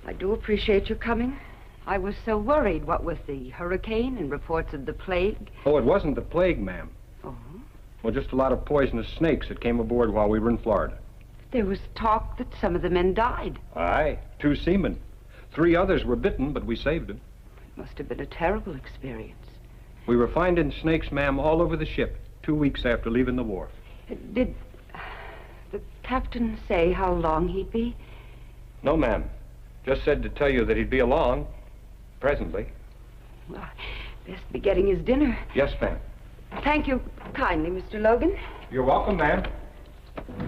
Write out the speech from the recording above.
I do appreciate your coming. I was so worried, what with the hurricane and reports of the plague. Oh, it wasn't the plague, ma'am. Oh? Well, just a lot of poisonous snakes that came aboard while we were in Florida. There was talk that some of the men died. Aye, 2 seamen. 3 others were bitten, but we saved them. It must have been a terrible experience. We were finding snakes, ma'am, all over the ship 2 weeks after leaving the wharf. Did the captain say how long he'd be? No, ma'am. Just said to tell you that he'd be along presently. Well, best be getting his dinner. Yes, ma'am. Thank you kindly, Mr. Logan. You're welcome, ma'am.